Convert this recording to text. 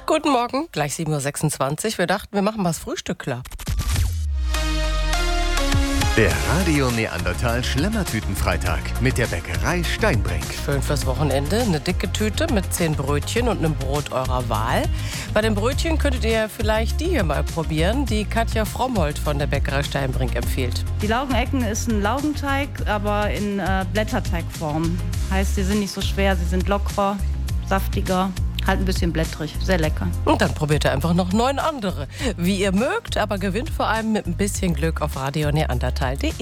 Guten Morgen, gleich 7.26 Uhr. Wir dachten, wir machen mal das Frühstück klar. Der Radio Neandertal Schlemmertütenfreitag mit der Bäckerei Steinbrink. Schön fürs Wochenende. Eine dicke Tüte mit 10 Brötchen und einem Brot eurer Wahl. Bei den Brötchen könntet ihr vielleicht die hier mal probieren, die Katja Frommholt von der Bäckerei Steinbrink empfiehlt. Die Laugenecken ist ein Laugenteig, aber in Blätterteigform. Heißt, sie sind nicht so schwer, sie sind lockerer, saftiger. Halt ein bisschen blättrig, sehr lecker. Und dann probiert ihr einfach noch 9 andere. Wie ihr mögt, aber gewinnt vor allem mit ein bisschen Glück auf radioneandertal.de.